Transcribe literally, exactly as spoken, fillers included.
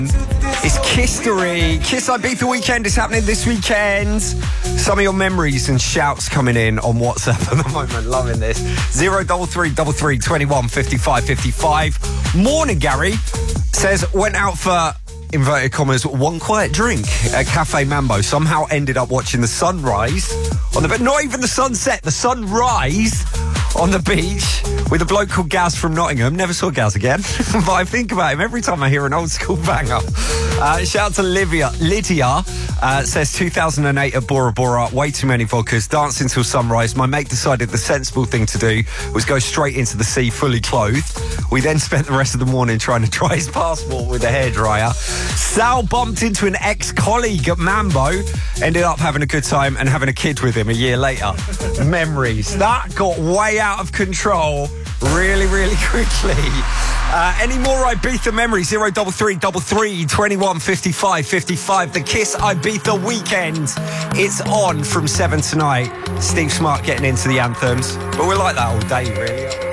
It's Kisstory. Kiss Ibiza weekend is happening this weekend. Some of your memories and shouts coming in on WhatsApp at the moment. Loving this. Zero double three double three twenty one fifty five fifty five. Morning, Gary says went out for inverted commas one quiet drink at Cafe Mambo. Somehow ended up watching the sunrise on the but not even the sunset, the sunrise on the beach with a bloke called Gaz from Nottingham. Never saw Gaz again, but I think about him every time I hear an old school banger. Uh, shout out to Livia. Lydia uh, says two thousand eight at Bora Bora, way too many vodkas, dancing till sunrise. My mate decided the sensible thing to do was go straight into the sea fully clothed. We then spent the rest of the morning trying to dry his passport with a hairdryer. Sal bumped into an ex-colleague at Mambo, ended up having a good time and having a kid with him a year later. Memories. That got way out of control really, really quickly. Uh, any more Ibiza memories? Zero double three double three twenty one fifty five fifty five. The Kiss Ibiza weekend. It's on from seven tonight. Steve Smart getting into the anthems, but we're like that all day, really.